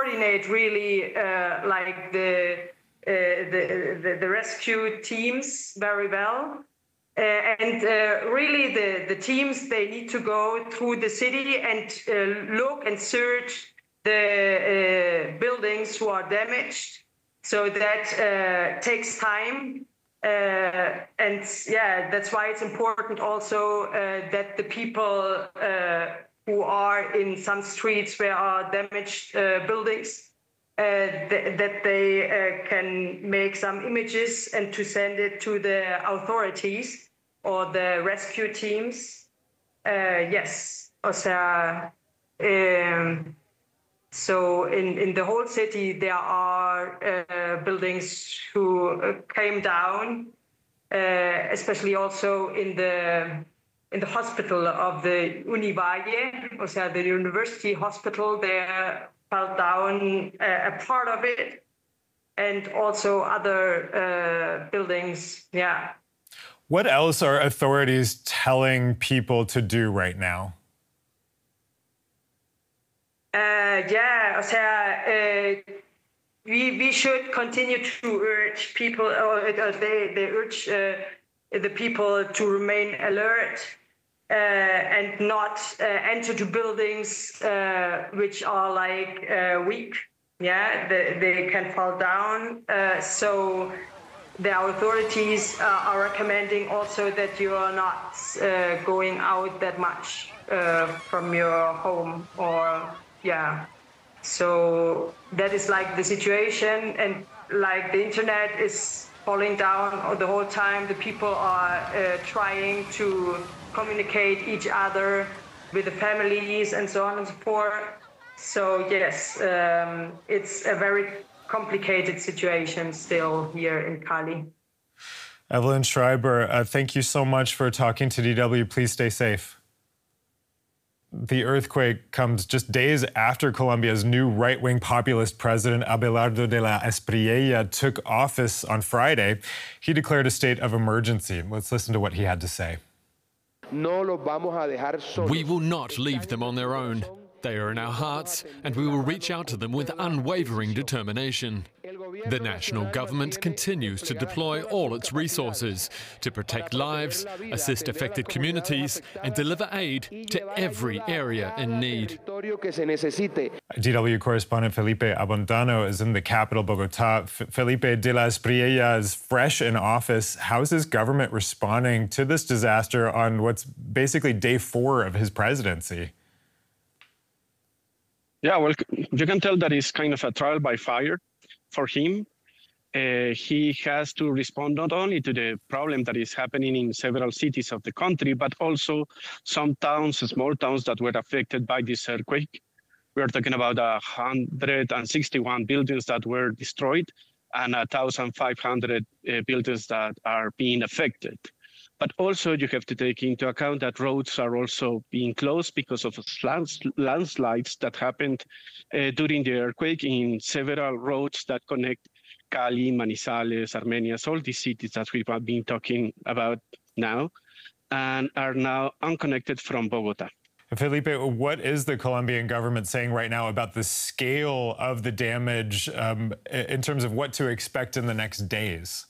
coordinate really like the rescue teams very well. And really the teams, they need to go through the city and look and search the buildings who are damaged. So that takes time. And yeah, that's why it's important also that the people who are in some streets where are damaged buildings, that they can make some images and to send it to the authorities or the rescue teams. Yes, o sea, so in the whole city there are buildings who came down, especially also in the hospital of the Univalle, o sea, the university hospital. There fell down a part of it, and also other buildings. Yeah. What else are authorities telling people to do right now? Yeah, o sea, we should continue to urge people, or they urge the people to remain alert and not enter to buildings which are like weak. Yeah, they can fall down. So the authorities are recommending also that you are not going out that much from your home, or yeah. So that is like the situation, and like the internet is falling down the whole time. The people are trying to communicate each other with the families and so on and so forth. So yes, it's a very complicated situation still here in Cali. Evelyn Schreiber, thank you so much for talking to DW. Please stay safe. The earthquake comes just days after Colombia's new right-wing populist president, Abelardo de la Espriella, took office on Friday. He declared a state of emergency. Let's listen to what he had to say. We will not leave them on their own. They are in our hearts, and we will reach out to them with unwavering determination. The national government continues to deploy all its resources to protect lives, assist affected communities, and deliver aid to every area in need. DW correspondent Felipe Abondano is in the capital, Bogota. Felipe, de la Espriella is fresh in office. How is his government responding to this disaster on what's basically day 4 of his presidency? Yeah, well, you can tell that it's kind of a trial by fire for him. He has to respond not only to the problem that is happening in several cities of the country, but also some towns, small towns that were affected by this earthquake. We are talking about 161 buildings that were destroyed and 1,500 buildings that are being affected. But also you have to take into account that roads are also being closed because of landslides that happened during the earthquake in several roads that connect Cali, Manizales, Armenias, all these cities that we've been talking about now, and are now unconnected from Bogota. Felipe, what is the Colombian government saying right now about the scale of the damage in terms of what to expect in the next days?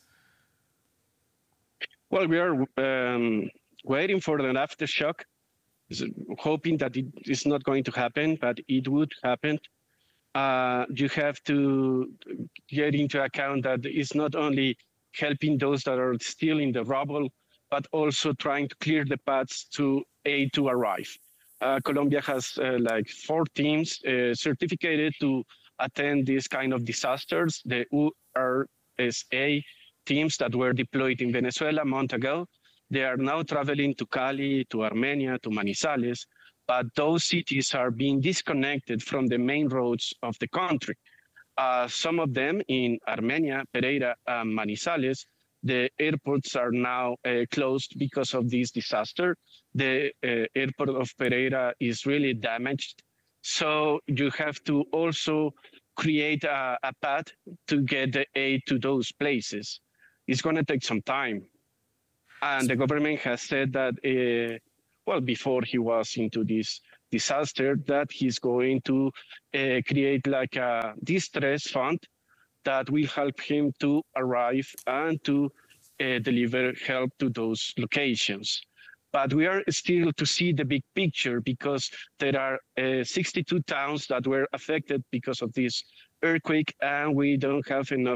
Well, we are waiting for an aftershock, hoping that it is not going to happen, but it would happen. You have to get into account that it's not only helping those that are still in the rubble, but also trying to clear the paths to aid to arrive. Colombia has like 4 teams certificated to attend these kind of disasters. The URSA teams that were deployed in Venezuela a month ago, they are now traveling to Cali, to Armenia, to Manizales, but those cities are being disconnected from the main roads of the country. Some of them in Armenia, Pereira, and Manizales, the airports are now closed because of this disaster. The airport of Pereira is really damaged. So you have to also create a path to get the aid to those places. It's going to take some time. And the government has said that, well, before he was into this disaster, that he's going to create like a distress fund that will help him to arrive and to deliver help to those locations. But we are still to see the big picture, because there are 62 towns that were affected because of this earthquake, and we don't have enough